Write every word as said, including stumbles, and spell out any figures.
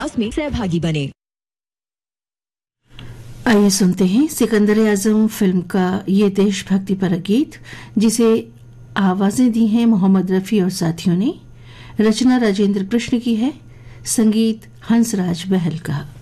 में सहभागी बने। आइए सुनते हैं सिकंदर आजम फिल्म का ये देशभक्ति पर गीत, जिसे आवाजें दी हैं मोहम्मद रफी और साथियों ने। रचना राजेंद्र कृष्ण की है, संगीत हंसराज बहल का।